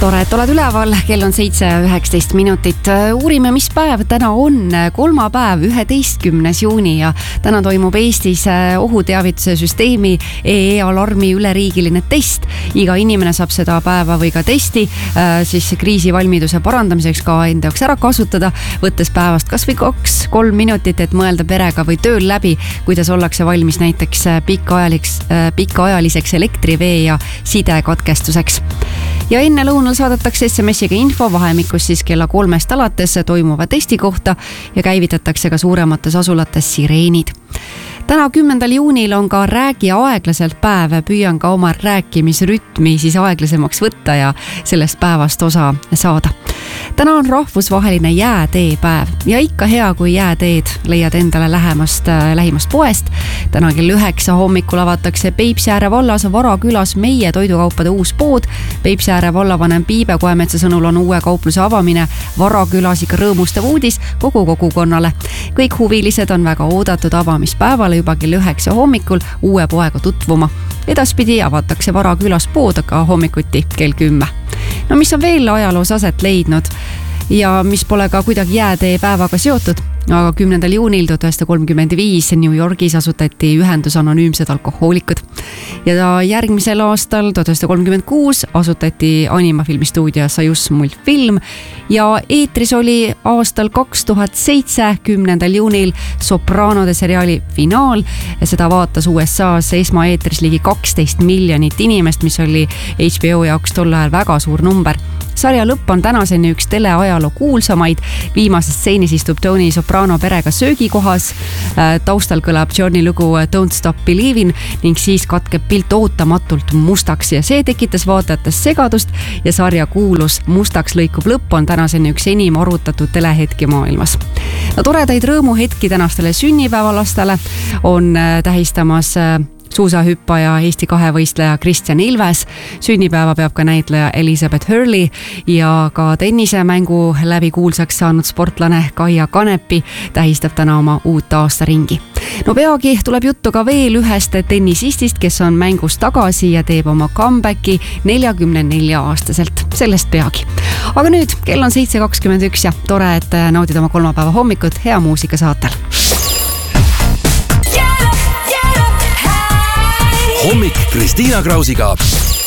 Tore, et oled üleval, kell on 7:19 minutit. Uurime, mis päev täna on, kolmapäev, 11. juuni ja täna toimub Eestis ohuteavituse süsteemi EE-alarmi üleriigiline test. Iga inimene saab seda päeva või ka testi siis kriisivalmiduse parandamiseks ka enda jaoks ära kasutada, võttes päevast kas või 2-3 minutit, et mõelda perega või tööl läbi, kuidas ollakse valmis näiteks pikaajaliseks elektri, vee ja sidekatkestuseks. Ja enne lõunal saadetakse SMS-iga info vahemikus siis kella 3 alates toimuva testi kohta ja käivitatakse ka suuremates asulates sireenid. Täna 10. juunil on ka räägi aeglaselt päev. Püüan ka oma rääkimisrütmi siis aeglasemaks võtta ja sellest päevast osa saada. Täna on rahvusvaheline jääteepäev ja ikka hea, kui jääteed leiad endale lähimast poest. Täna kell 9 hommikul avatakse Peipsiääre vallas Varakülas Meie toidukaupade uus pood. Peipsiääre vallavanem Piibe Koemetsa sõnul on uue kaupluse avamine Varakülas ikka rõõmustav uudis kogu kogukonnale. Kõik huvilised on väga oodatud avamispäevale juba kell 9 hommikul uue poega tutvuma. Edaspidi avatakse Varakülas pood ka hommikuti kell 10. No mis on veel ajaloos aset leidnud ja mis pole ka kuidagi jääteepäevaga seotud, aga 10. juunil 1935 New Yorgis asutati ühendus Anonüümsed alkohoolikud ja järgmisel aastal 1936 asutati animafilmistuudio Sajus multfilm ja eetris oli aastal 2007 10. juunil Sopraanode seriaali finaal. Seda vaatas USA's esmaeetris ligi 12 miljonit inimest, mis oli HBO jaoks tol ajal väga suur number. Sarja lõpp on tänaseni üks teleajaloo kuulsamaid. Viimases stseenis istub Tony Soprano perega söögikohas. Taustal kõlab Johnny lugu Don't Stop Believin' ning siis katkeb pilt ootamatult mustaks ja see tekitas vaatajates segadust ja sarja kuulus mustaks lõikuv lõpp on tänaseni üks enim arvutatud telehetki maailmas. No, toredaid rõõmuhetki tänastele sünnipäevalastele on tähistamas suusahüppaja Eesti kahevõistleja Kristjan Ilves. Sünnipäeva peab ka näitleja Elizabeth Hurley ja ka tennisemängu läbi kuulsaks saanud sportlane Kaia Kanepi tähistab täna oma uut aastaringi. No peagi tuleb juttu ka veel ühest tennisistist, kes on mängus tagasi ja teeb oma comebacki 44-aastaselt. Sellest peagi. Aga nüüd kell on 7:21 ja tore, et naudid oma kolmapäeva hommikut hea muusika saatel. Hommik Kristiina Krausiga.